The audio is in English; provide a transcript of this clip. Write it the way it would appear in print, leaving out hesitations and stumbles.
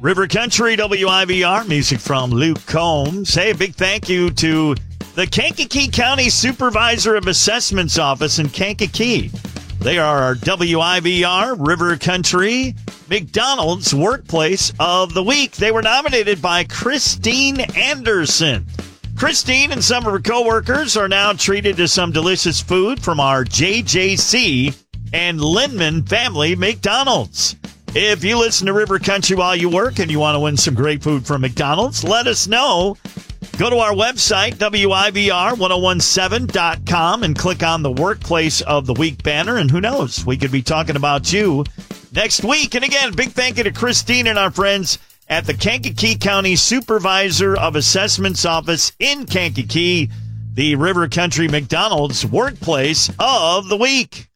River Country, WIVR, music from Luke Combs. Hey, a big thank you to the Kankakee County Supervisor of Assessments Office in Kankakee. They are our WIVR, River Country, McDonald's Workplace of the Week. They were nominated by Christine Anderson. Christine and some of her coworkers are now treated to some delicious food from our JJC and Lindman family McDonald's. If you listen to River Country while you work and you want to win some great food from McDonald's, let us know. Go to our website, WIVR1017.com, and click on the Workplace of the Week banner. And who knows, we could be talking about you next week. And again, big thank you to Christine and our friends at the Kankakee County Supervisor of Assessments Office in Kankakee, the River Country McDonald's Workplace of the Week.